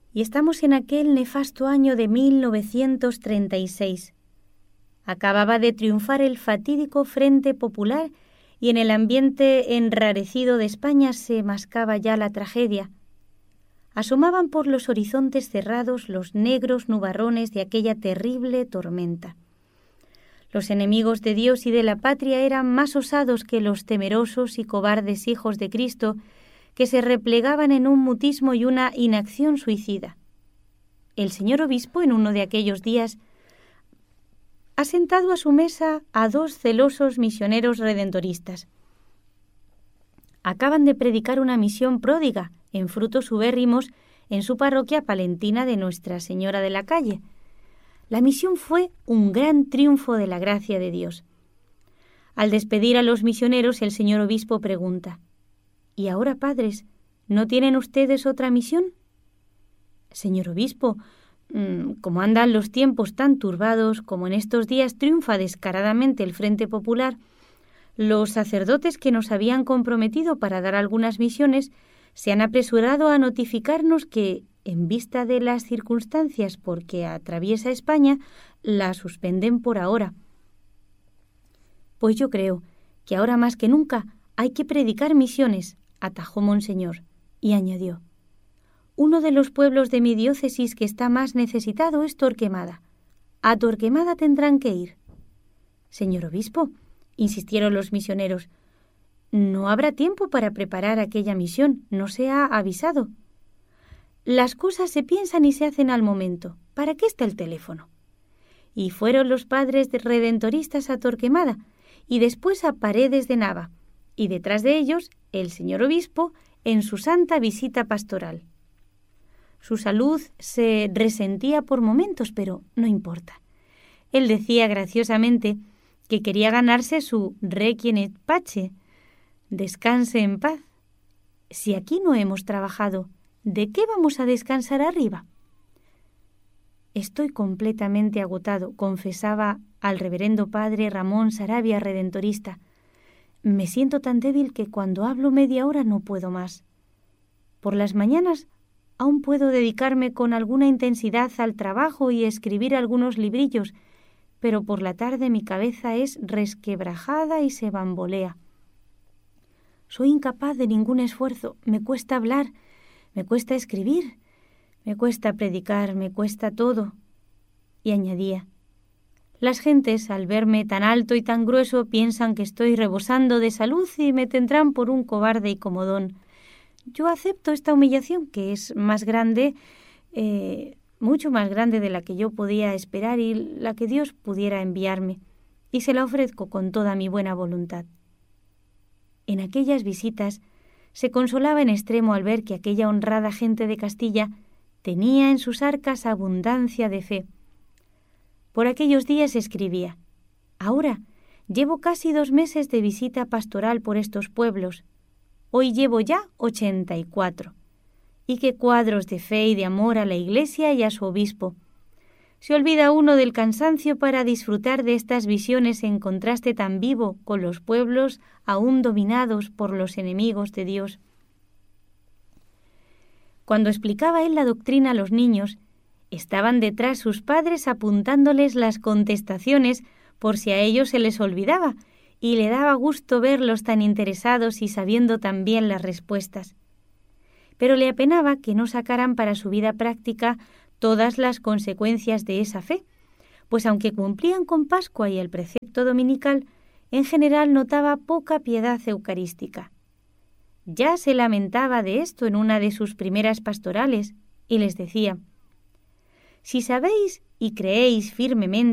Y estamos en aquel nefasto año de 1936. Acababa de triunfar el fatídico Frente Popular y en el ambiente enrarecido de España se mascaba ya la tragedia. Asomaban por los horizontes cerrados los negros nubarrones de aquella terrible tormenta. Los enemigos de Dios y de la patria eran más osados que los temerosos y cobardes hijos de Cristo que se replegaban en un mutismo y una inacción suicida. El señor obispo, en uno de aquellos días, ha sentado a su mesa a 2 celosos misioneros redentoristas. Acaban de predicar una misión pródiga, en frutos ubérrimos, en su parroquia palentina de Nuestra Señora de la Calle. La misión fue un gran triunfo de la gracia de Dios. Al despedir a los misioneros, el señor obispo pregunta: «¿Y ahora, padres, no tienen ustedes otra misión?» «Señor obispo, como andan los tiempos tan turbados, como en estos días triunfa descaradamente el Frente Popular, los sacerdotes que nos habían comprometido para dar algunas misiones se han apresurado a notificarnos que, en vista de las circunstancias por que atraviesa España, la suspenden por ahora». «Pues yo creo que ahora más que nunca hay que predicar misiones», atajó Monseñor, y añadió: «Uno de los pueblos de mi diócesis que está más necesitado es Torquemada. A Torquemada tendrán que ir». «Señor obispo», insistieron los misioneros, «no habrá tiempo para preparar aquella misión, no se ha avisado». «Las cosas se piensan y se hacen al momento. ¿Para qué está el teléfono?» Y fueron los padres redentoristas a Torquemada y después a Paredes de Nava, y detrás de ellos el señor obispo en su santa visita pastoral. Su salud se resentía por momentos, pero no importa. Él decía graciosamente que quería ganarse su requiem et pace, descanse en paz. Si aquí no hemos trabajado, ¿de qué vamos a descansar arriba? «Estoy completamente agotado», confesaba al reverendo padre Ramón Saravia, redentorista. «Me siento tan débil que cuando hablo media hora no puedo más. Por las mañanas aún puedo dedicarme con alguna intensidad al trabajo y escribir algunos librillos, pero por la tarde mi cabeza es resquebrajada y se bambolea. Soy incapaz de ningún esfuerzo, me cuesta hablar, me cuesta escribir, me cuesta predicar, me cuesta todo». Y añadía: «Las gentes, al verme tan alto y tan grueso, piensan que estoy rebosando de salud y me tendrán por un cobarde y comodón. Yo acepto esta humillación, que es más grande, mucho más grande de la que yo podía esperar y la que Dios pudiera enviarme, y se la ofrezco con toda mi buena voluntad». En aquellas visitas se consolaba en extremo al ver que aquella honrada gente de Castilla tenía en sus arcas abundancia de fe. Por aquellos días escribía: «Ahora llevo casi 2 meses de visita pastoral por estos pueblos. Hoy llevo ya 84. Y qué cuadros de fe y de amor a la Iglesia y a su obispo. Se olvida uno del cansancio para disfrutar de estas visiones en contraste tan vivo con los pueblos aún dominados por los enemigos de Dios». Cuando explicaba él la doctrina a los niños, estaban detrás sus padres apuntándoles las contestaciones por si a ellos se les olvidaba, y le daba gusto verlos tan interesados y sabiendo tan bien las respuestas. Pero le apenaba que no sacaran para su vida práctica todas las consecuencias de esa fe, pues aunque cumplían con Pascua y el precepto dominical, en general notaba poca piedad eucarística. Ya se lamentaba de esto en una de sus primeras pastorales y les decía: «Si sabéis y creéis firmemente